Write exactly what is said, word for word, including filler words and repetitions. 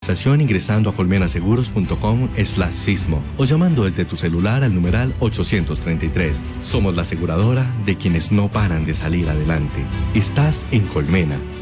cotización ingresando a colmenaseguros.com slash sismo o llamando desde tu celular al numeral ochocientos treinta y tres. Somos la aseguradora de quienes no paran de salir adelante. Estás en Colmena.